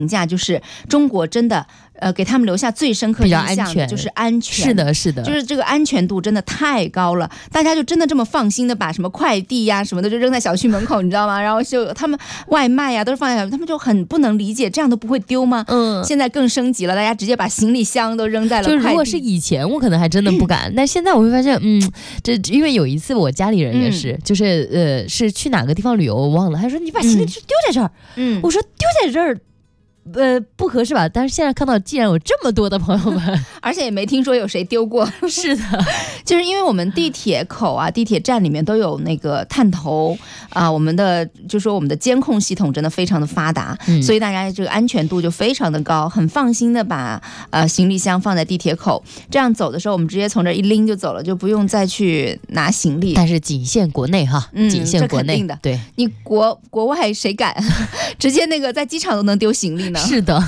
评价就是中国真的给他们留下最深刻印象的就是安全。 是的是的， 就是这个安全度真的太高了，大家就真的这么放心的把什么快递呀什么的就扔在小区门口，你知道吗？然后就他们外卖呀都是放在小区，他们就很不能理解这样都不会丢吗？现在更升级了，大家直接把行李箱都扔在了快递。 就如果是以前我可能还真的不敢，但现在我会发现这因为有一次我家里人也是，就是是去哪个地方旅游我忘了，他说你把行李就丢在这儿，我说丢在这儿不合适吧？但是现在看到既然有这么多的朋友们而且也没听说有谁丢过。 是的， 就是因为我们地铁口啊地铁站里面都有那个探头啊，我们的监控系统真的非常的发达，所以大家这个安全度就非常的高，很放心的把行李箱放在地铁口，这样走的时候我们直接从这一拎就走了，就不用再去拿行李。 但是仅限国内哈，仅限国内的。对， 你国外谁敢直接那个在机场都能丢行李呢？ 是的。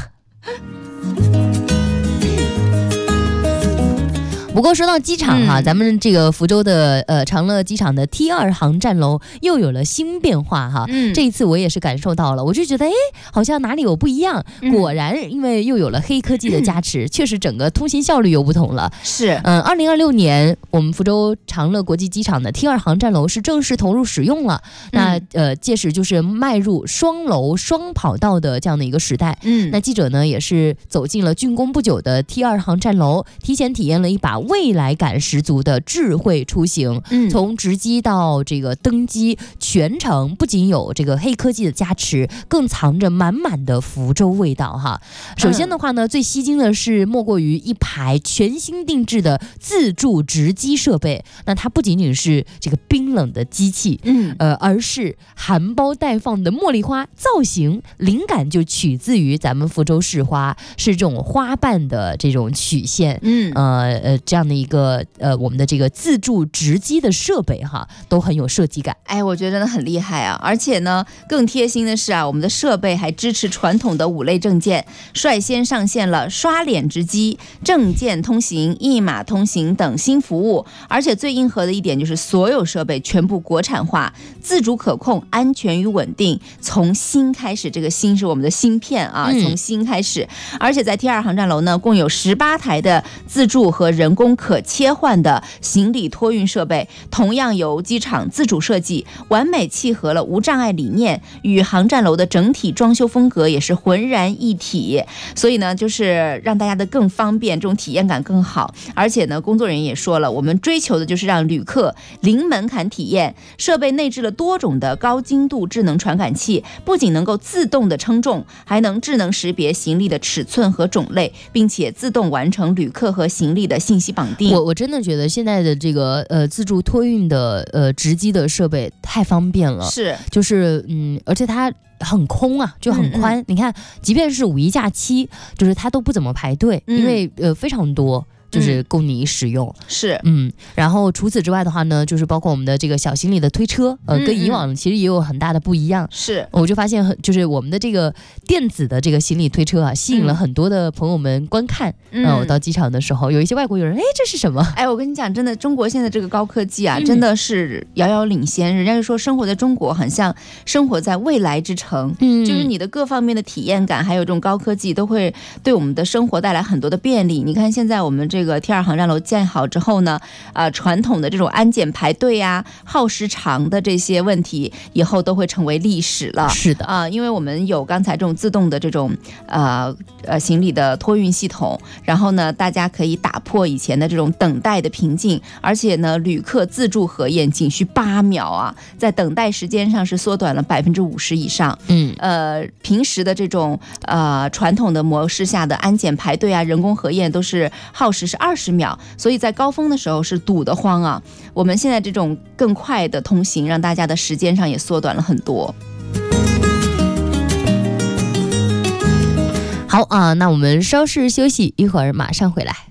不过说到机场哈，咱们这个福州的长乐机场的 T2 航站楼又有了新变化哈。这一次我也是感受到了，我就觉得好像哪里有不一样。果然因为又有了黑科技的加持，确实整个通行效率又不同了。 是 2026年我们福州长乐国际机场的 T2 航站楼是正式投入使用了。那届时就是迈入双楼双跑道的这样的一个时代。那记者呢也是走进了竣工不久的 T2 航站楼，提前体验了一把未来感十足的智慧出行。从值机到这个登机，全程不仅有这个黑科技的加持，更藏着满满的福州味道哈。首先的话呢，最吸睛的是莫过于一排全新定制的自助值机设备。那它不仅仅是这个冰冷的机器，而是含苞待放的茉莉花造型，灵感就取自于咱们福州市花，是这种花瓣的这种曲线。这样的一个我们的这个自助值机的设备哈，都很有设计感。 我觉得真的很厉害啊！而且呢，更贴心的是啊，我们的设备还支持传统的5类证件，率先上线了刷脸值机、证件通行、一码通行等新服务。而且最硬核的一点就是所有设备全部国产化，自主可控，安全与稳定。从新开始，这个新是我们的芯片啊，从新开始。而且在 T2 航站楼呢，共有18台的自助和人工可切换的行李托运设备，同样由机场自主设计，完美契合了无障碍理念，与航站楼的整体装修风格也是浑然一体。所以呢，就是让大家的更方便，这种体验感更好。而且呢，工作人员也说了，我们追求的就是让旅客零门槛体验。设备内置了多种的高精度智能传感器，不仅能够自动的称重，还能智能识别行李的尺寸和种类，并且自动完成旅客和行李的信息绑定。 我真的觉得现在的这个自助托运的值机的设备太方便了， 是就是而且它很空啊，就很宽。你看，即便是5一假期，就是它都不怎么排队，因为非常多。就是供你使用。 是然后除此之外的话呢，就是包括我们的这个小行李的推车，跟以往其实也有很大的不一样。 是， 我就发现就是我们的这个电子的这个行李推车啊，吸引了很多的朋友们观看。我到机场的时候，有一些外国友人，这是什么？ 我跟你讲，真的，中国现在这个高科技啊，真的是遥遥领先。人家就说生活在中国，很像生活在未来之城。就是你的各方面的体验感，还有这种高科技，都会对我们的生活带来很多的便利。你看现在我们这个 T2 航站楼建好之后呢，传统的这种安检排队啊、耗时长的这些问题，以后都会成为历史了。 是的因为我们有刚才这种自动的这种行李的托运系统，然后呢，大家可以打破以前的这种等待的瓶颈，而且呢，旅客自助核验仅需8秒啊，在等待时间上是缩短了50%以上。平时的这种传统的模式下的安检排队啊、人工核验都是耗时是20秒，所以在高峰的时候是堵得慌啊。我们现在这种更快的通行，让大家的时间上也缩短了很多。 好那我们稍事休息，一会儿马上回来。